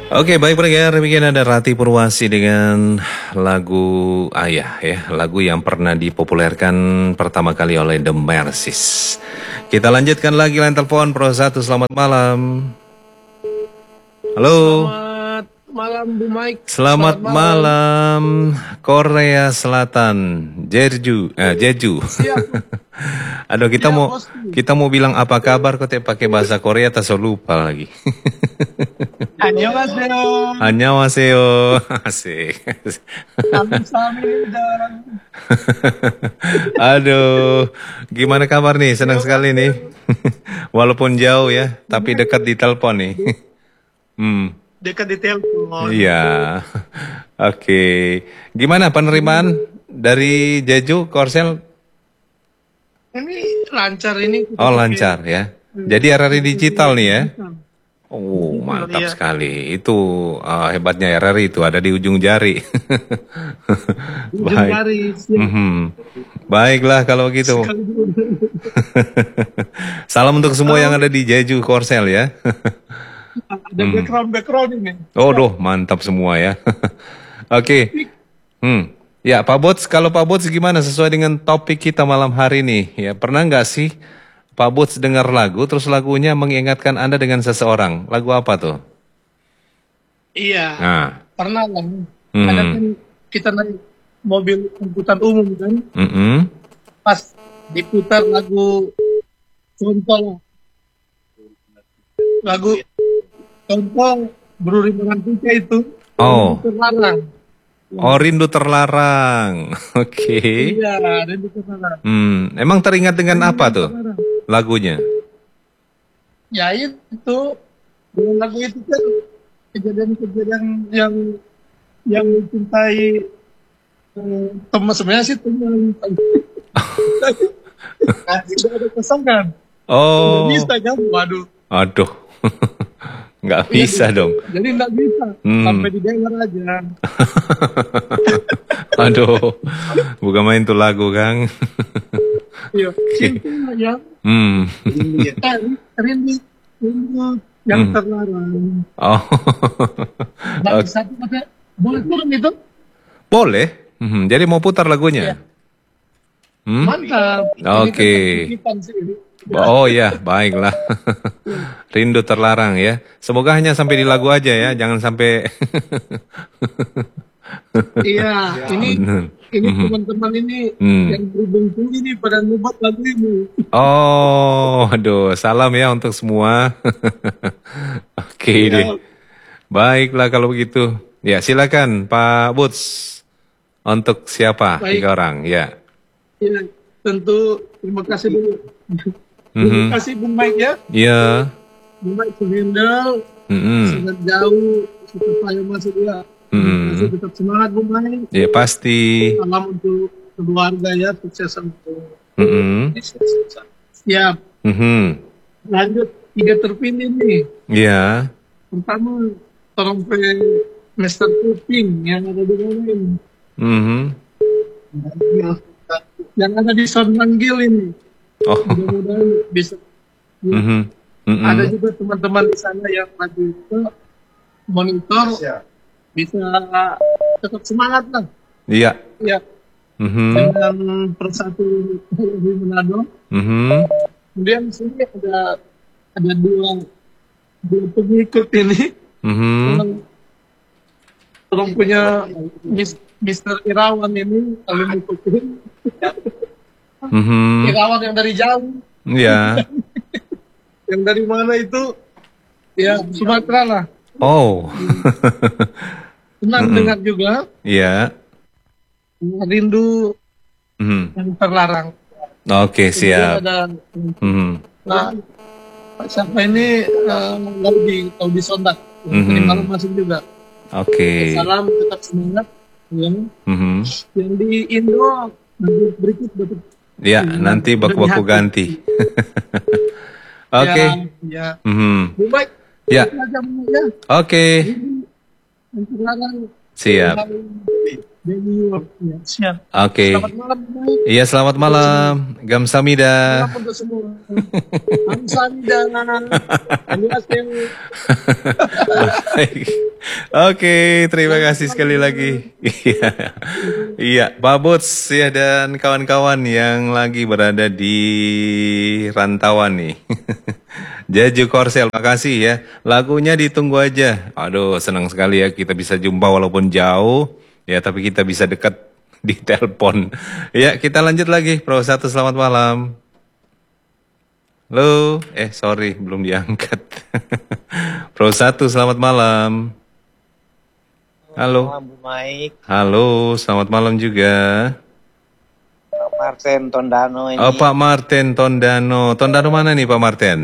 Oke, baik pendengar, demikian ada Rati Purwasi dengan lagu Ayah ya, lagu yang pernah dipopulerkan pertama kali oleh The Mercies. Kita lanjutkan lagi line telepon Pro 1, selamat malam. Halo. Selamat malam Bu Mike. Selamat malam Korea Selatan, Jeju. Siap. Aduh, Siap, kita mau bilang apa kabar kok pakai bahasa Korea, tak lupa lagi. Annyeonghaseyo. Annyeonghaseyo. Asik. Aduh, gimana kabar nih? Senang sekali nih. Walaupun jauh ya, tapi dekat di telepon nih. Dekat di telepon. Iya. Oke. Gimana penerimaan dari Jeju Korsel? Ini lancar ini. Oh, lancar ya. Jadi RRI digital nih ya. Oh, mantap sekali. Itu hebatnya RRI itu ada di ujung jari. Baik. Baiklah kalau gitu. Salam untuk semua yang ada di Jeju Korsel ya. Ada background ini. Oh, doh, mantap semua ya. Oke. Ya, Pak Bots, kalau Pak Bots gimana sesuai dengan topik kita malam hari ini? Ya, pernah nggak sih Pak Bots dengar lagu, terus lagunya mengingatkan Anda dengan seseorang? Lagu apa tuh? Iya, pernah lah. Ada kan kita naik mobil angkutan umum kan, pas diputar lagu contoh Bro Rimbaran Tiga itu. Oh. Terlarang. Oh, Rindu Terlarang. Oke. Iya, Rindu Terlarang. Emang teringat dengan apa tuh lagunya? Ya itu, dengan lagu itu kan kejadian-kejadian yang mencintai teman, sebenarnya sih teman. Tidak ada pasangan. Oh. Nggak bisa kan? Waduh. Aduh. Nggak bisa dong. Jadi nggak bisa. Sampai didengar aja. Aduh. Bukan main tuh lagu, Kang. Iya. Cinta ya. Rindu yang terlarang. Oh. Satu kata, boleh turun itu? Boleh. Jadi mau putar lagunya? Ya. Mantap. Oke. Oh ya, baiklah. Rindu Terlarang ya. Semoga hanya sampai di lagu aja ya, jangan sampai. Iya, ini teman-teman ini yang berbengkulu ini pada ngebuat lagu ini. Oh, aduh, salam ya untuk semua. Oke deh. Baiklah kalau begitu. Ya, silakan Pak Buts. Untuk siapa? Baik. 3 orang, ya. Ya, tentu terima kasih dulu. Terima kasih Bung Mike ya. Iya. Bung Mike Suhendel, sangat jauh, sudah payah masuk ya. Masih tetap semangat Bung Mike. Ya pasti. Salam untuk keluarga ya, sukses untuk siap. Lanjut 3 terpilih nih. Iya. Pertama, trompet Mr. Kuping yang ada di Molen. Yang ada di Sound Manggil ini. Oh. Mudah-mudahan bisa. Ada juga teman-teman di sana yang lagi ke monitor, bisa tetap semangat lah. Iya. Ya. Dengan persatu di Manado. Kemudian di sini ada dua pengikut ini. Orang punya Mr. Irawan ini kalau ngikutin. Irawan yang dari jauh. Iya. Yang dari mana itu? Ya, Sumatera lah. Oh. Senang dengar juga. Iya. Rindu yang terlarang. Oke, siap. Nah, siapa ini Laudi Sondak. Tadi malam masuk juga. Oke. Salam, tetap semangat. Yang di Indo berikut dapat. Ya, nanti baku-baku ganti. Oke. Ya. Baik. Ya. Oke. Yang terlarang. Siap. Beniur. Ya, siap. Oke. Selamat malam. Baik. Iya, selamat malam. Gamsamida. Malam untuk semua. Kamsahamnida. Annyeonghaseyo. Baik. Oke, terima kasih sekali lagi. Iya, iya, Pak Bots ya dan kawan-kawan yang lagi berada di rantauan nih. Jeju Korsel, makasih ya. Lagunya ditunggu aja. Aduh, senang sekali ya kita bisa jumpa walaupun jauh. Ya, tapi kita bisa dekat di telepon. Ya, kita lanjut lagi. Pro 1, selamat malam. Halo, sorry, belum diangkat. Pro 1, selamat malam. Halo. Malam, Bu Maik. Halo, selamat malam juga. Pak Martin Tondano ini. Oh, Pak Martin Tondano. Tondano mana nih, Pak Martin?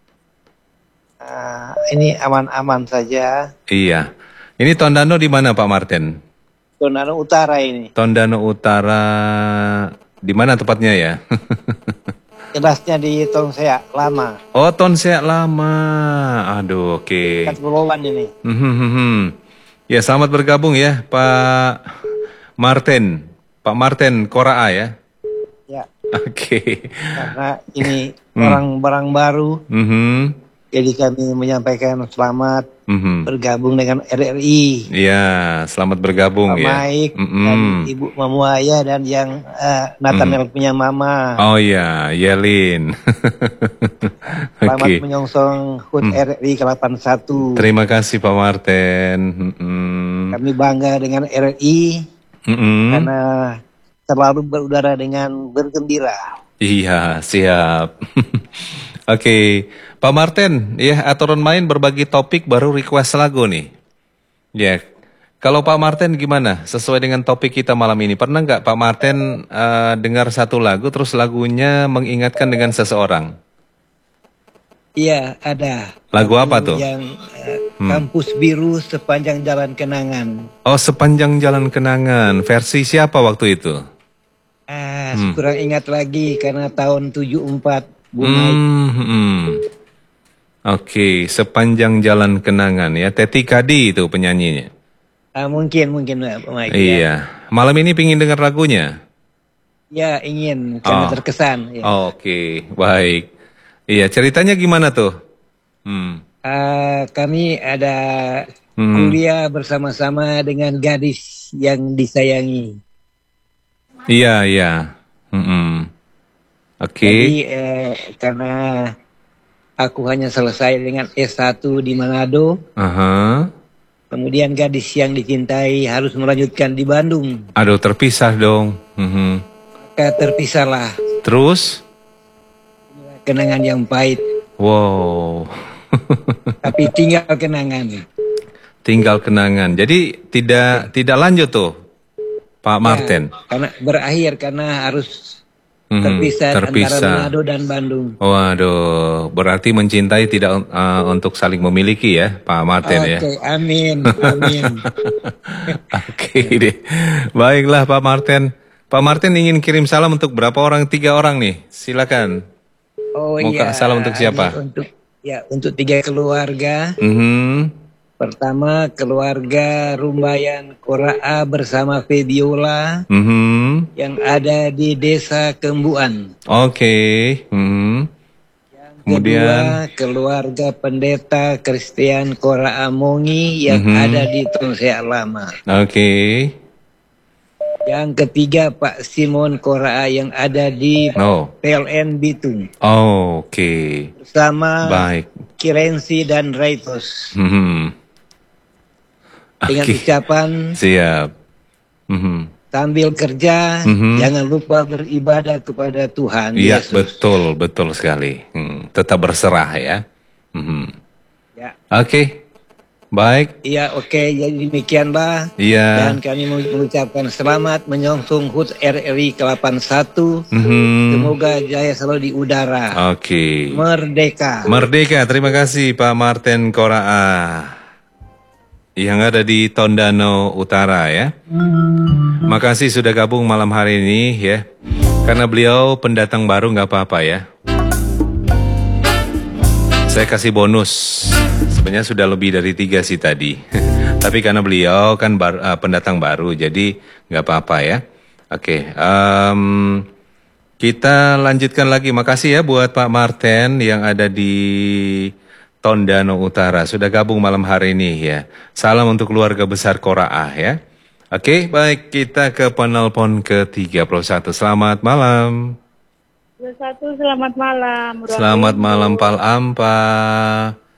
Ini aman-aman saja. Iya. Ini Tondano di mana, Pak Martin? Tondano Utara ini. Tondano Utara. Di mana tepatnya ya? Jelasnya di Tonsea Lama. Oh, Tonsea Lama. Aduh, oke. Dekat Bulawan ini. Ya, selamat bergabung ya, Pak Martin. Pak Martin Koraa ya. Ya. Oke. Karena ini orang-orang baru. Jadi kami menyampaikan selamat bergabung dengan RRI. Iya, selamat bergabung Pak ya. Maik dan Ibu Mamuaya dan yang Nathaniel punya mama. Oh iya, Yelin. Selamat Oke. menyongsong HUT RRI ke-81. Terima kasih Pak Martin. Kami bangga dengan RRI karena selalu berudara dengan bergembira. Iya, siap. Oke, Pak Martin, ya aturan main berbagi topik baru request lagu nih. Ya, kalau Pak Martin gimana? Sesuai dengan topik kita malam ini, pernah nggak Pak Martin dengar satu lagu terus lagunya mengingatkan dengan seseorang? Iya, ada. Lagu apa tuh? Yang Kampus Biru Sepanjang Jalan Kenangan. Oh, Sepanjang Jalan Kenangan. Versi siapa waktu itu? Kurang ingat lagi karena tahun 74. Bu Maik. Oke, Sepanjang Jalan Kenangan ya. Teti Kadi itu penyanyinya. Mungkin Bu Maik. Iya. Ya. Malam ini pingin dengar lagunya? Ya, ingin karena terkesan. Ya. Oke, baik. Iya, ceritanya gimana tuh? Kami ada kuliah bersama-sama dengan gadis yang disayangi. Iya, iya. Oke. Jadi karena aku hanya selesai dengan S1 di Manado, kemudian gadis yang dicintai harus melanjutkan di Bandung. Aduh, terpisah dong. Maka terpisahlah. Terus? Kenangan yang pahit. Wow. Tapi tinggal kenangan. Tinggal kenangan. Jadi tidak lanjut tuh, Pak Martin. Karena berakhir karena harus terpisah antara Manado dan Bandung. Waduh, berarti mencintai tidak untuk saling memiliki ya, Pak Martin ya. Oke, amin, amin. Oke deh, baiklah Pak Martin. Pak Martin ingin kirim salam untuk berapa orang? 3 orang nih, silakan. Oh mau iya. salam untuk siapa? Untuk 3 keluarga. Pertama keluarga Rumbayan Koraa bersama Febiola yang ada di Desa Kembuan. Oke. Kemudian keluarga Pendeta Christian Koraa Mongi yang ada di Tonsea Lama. Oke. Yang ketiga Pak Simon Koraa yang ada di PLN Bitung. Oke. Bersama baik. Kirensi dan Raitos. Dengan ucapan siap. Sambil kerja jangan lupa beribadah kepada Tuhan Iya, Yesus. betul sekali. Tetap berserah ya. Ya. Oke. Baik. Iya, oke. Jadi demikianlah. Iya. Dan kami mengucapkan selamat menyongsong HUT RRI ke-81. Semoga jaya selalu di udara. Oke. Merdeka. Merdeka. Terima kasih Pak Martin Koraa yang ada di Tondano Utara ya. Makasih sudah gabung malam hari ini ya. Karena beliau pendatang baru nggak apa-apa ya. Saya kasih bonus. Sebenarnya sudah lebih dari 3 sih tadi. Tapi karena beliau kan pendatang baru, jadi nggak apa-apa ya. Oke, kita lanjutkan lagi. Makasih ya buat Pak Martin yang ada di Tondano Utara. Sudah gabung malam hari ini ya. Salam untuk keluarga besar Koraah ya. Oke, baik. Kita ke penelpon ke-31. Selamat malam. 21, selamat malam. Selamat malam Pal Ampa.